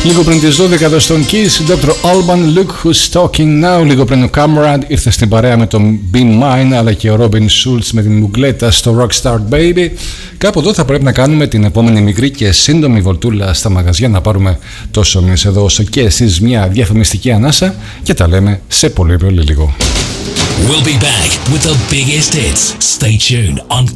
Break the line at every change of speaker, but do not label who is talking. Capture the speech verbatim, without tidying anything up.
Λίγο πριν τις δώδεκα εδώ στον Kiss, ντόκτορ Alban, Look Who's Talking Now. Λίγο πριν ο Cameron ήρθε στην παρέα με τον Be Mine, αλλά και ο Robin Schulz με την Μουγκλέτα στο Rockstar Baby. Κάπου εδώ θα πρέπει να κάνουμε την επόμενη μικρή και σύντομη βολτούλα στα μαγαζιά, να πάρουμε τόσο εμείς εδώ όσο και εσείς μια διαφημιστική ανάσα και τα λέμε σε πολύ πολύ λίγο.
We'll be back with the biggest hits. Stay tuned on